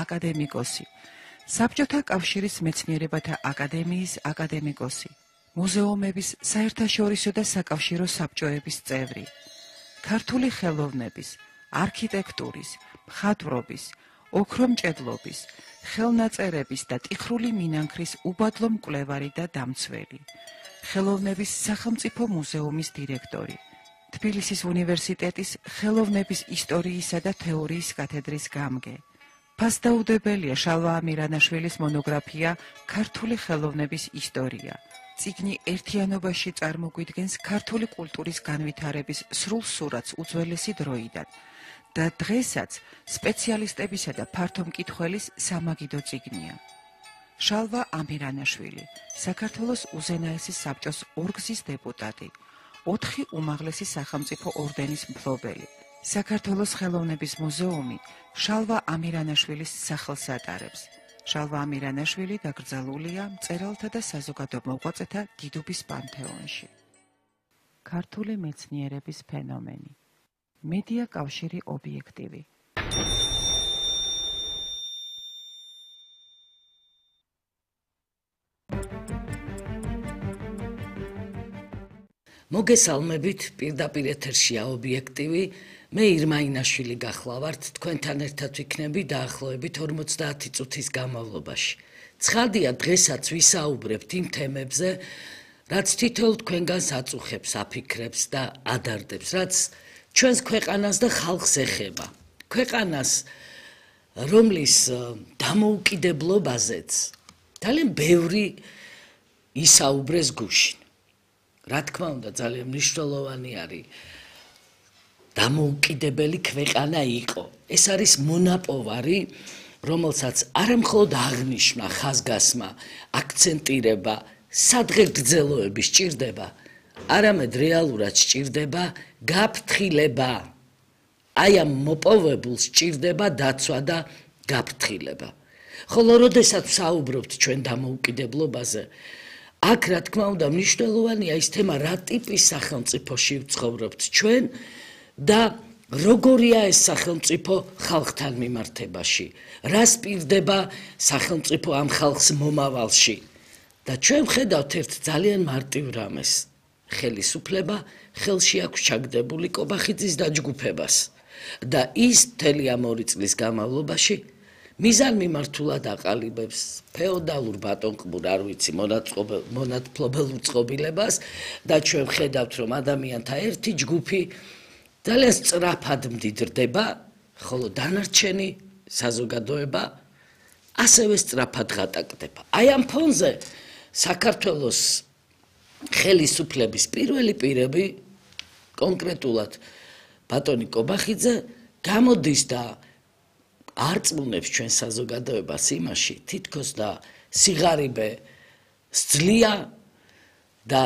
აკადემიკოსი, საბჭოთა კავშირის მეცნიერებათა აკადემიის აკადემიკოსი, მუზეუმების საერთაშორისო და საკავშირო საბჭოების წევრი, ქართული ხელოვნების, არქიტექტურის, მხატვრობის, ოქრომჭედლობის, ხელნაწერების და ტიხრული მინანქრის უბადლო მკვლევარი და დამცველი, ხელოვნების სახელმწიფო მუზეუმის დირექტორი, თბილისის უნივერსიტეტის ხელოვნების ისტორიისა და თეორიის კათედრის გამგე. ფასდაუდებელია შალვა ამირანაშვილის მონოგრაფია ქართული ხელოვნების ისტორია. წიგნი ერთიანობაში წარმოგვიდგენს ქართული კულტურის განვითარების სრულ სურათს უძველესი დროიდან და დღესაც სპეციალისტებისა და ფართო მკითხველის სამაგიდო წიგნია. შალვა ამირანაშვილი, საქართველოს უზენაესი საბჭოს ორგზის დეპუტატი, 4 უმაღლესი სახელმწიფო ორდენის მფლობელი. საქართველოს ხელოვნების მუზეუმი შალვა ამირანაშვილის სახელს ატარებს. შალვა ამირანაშვილი დაკრძალულია მწერალთა და საზოგადო მოღვაწეთა დიდუბის პანთეონში. ქართული მეცნიერების ფენომენი. მედია კავშირი ობიექტივი. მოგესალმებით, პირდაპირ ეთერშია ობიექტივი. მე ირმა ინაშვილი გახლავართ, თქვენთან ერთად ვიქნები დაახლოებით 50 წუთის განმავლობაში. ცხადია, დღესაც ვისაუბრებთ იმ თემებზე, რაც თითოეულ თქვენგანს აწუხებს, აფიქრებს და ადარდებს, რაც ჩვენს ქვეყანას და ხალხს ეხება. ქვეყანას, რომლის დამოუკიდებლობაზეც ძალიან ბევრი ისაუბრეს გუშინ. რა თქმა უნდა, ძალიან მნიშვნელოვანი არის დამოუკიდებელი ქვეყანა იყო. ეს არის მონაპოვარი, რომელსაც არა მხოლოდ აღნიშვნა, ხაზგასმა, აქცენტირება, სადღეგრძელოები სჭირდება, არამედ რეალურად სჭირდება გაფრთხილება. აი ამ მოპოვებულს სჭირდება დაცვა და გაფრთხილება. ხოლო როდესაც ვსაუბრობთ ჩვენ დამოუკიდებლობაზე, აქ რა თქმა უნდა მნიშვნელოვანია ის თემა, რა ტიპის სახელმწიფოში ვცხოვრობთ ჩვენ და როგორია ეს სახელმწიფო ხალხთან მიმართებაში, რა სპირდება სახელმწიფო ამ ხალხს მომავალში. და ჩვენ ვხედავთ ერთ ძალიან მარტივ რამეს. ხელისუფლება ხელში აქვს ჩაგდებული კობახიძის დაჯგუფებას და ის მთელი ამ 2 წლის განმავლობაში მიზანმიმართულად აყალიბებს ფეოდალურ ბატონყმურ, არ ვიცი, მონათმფლობელ უწყობილებას და ჩვენ ვხედავთ, რომ ადამიანთა ერთი ჯგუფი ძალიან სწრაფად მდიდრდება, ხოლო დანარჩენი საზოგადოება ასევე სწრაფად ღატაკდება. აი ამ ფონზე საქართველოს ხელისუფლების პირველი პირები, კონკრეტულად ბატონი კობახიძე, გამოდის და არწმუნებს ჩვენ საზოგადოებას იმაში, თითქოს და სიღარიბე სძლია და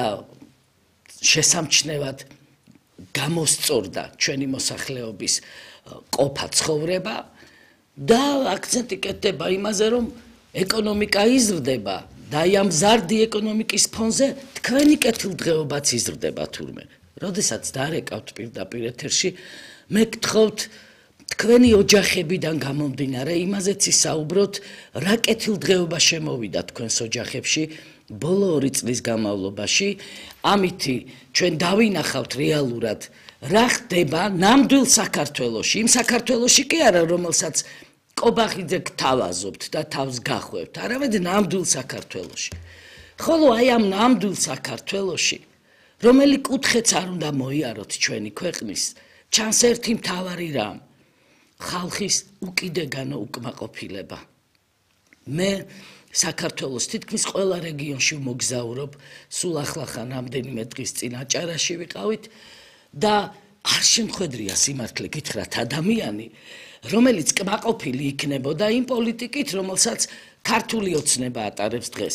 შესამჩნევად გამოსწორდა ჩვენი მოსახლეობის ყოფა ცხოვრება და აქცენტი კეთდება იმაზე, რომ ეკონომიკა იზრდება და აი ამ მზარდი ეკონომიკის ფონზე თქვენი კეთილდღეობაც იზრდება თურმე. როდესაც დარეკავთ პირდაპირ ეთერში, მე გთხოვთ თქვენი ოჯახებიდან გამომდინარე იმაზეც ისაუბროთ, რა კეთილდღეობა შემოვიდა თქვენს ოჯახებში ბოლო 2 წლის განმავლობაში, ამითი ჩვენ დავინახავთ რეალურად რა ხდება ნამდვილ საქართველოში, იმ საქართველოში კი არა, რომელსაც კობახიძე გთავაზობთ და თავს გახვევთ, არამედ ნამდვილ საქართველოში. ხოლო აი ამ ნამდვილ საქართველოში, რომელი კუთხეც არ უნდა მოიაროთ ჩვენი ქვეყნის, ჩანს ერთი მთავარი რამ, ხალხის უკიდეგანო უკმაყოფილება. მე საქართველოს თითქმის ყველა რეგიონში ვმოგზაურობ, სულ ახლახან რამდენიმე დღის წინ აჭარაში ვიყავით და არ შემხედრია სიმართლე გითხრათ ადამიანი, რომელიც კმაყოფილი იქნებოდა იმ პოლიტიკით, რომელსაც ქართული ოცნება ატარებს დღეს.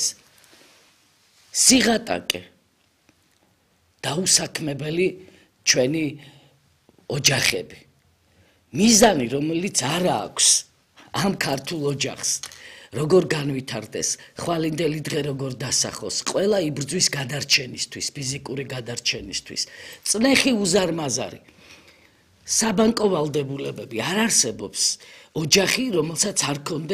სიღატაკე დაუსაქმებელი ჩვენი ოჯახები. მიზანი, რომელიც არ აქვს ამ ქართულ ოჯახს, როგორ განვითარდეს, ხვალინდელი დღე როგორ დასახოს, ყველა იბრძვის გადარჩენისთვის, ფიზიკური გადარჩენისთვის, წნეხი უზარმაზარი. საბანკო ვალდებულებები არ არსებობს ოჯახი, რომელსაც არ ქონდეს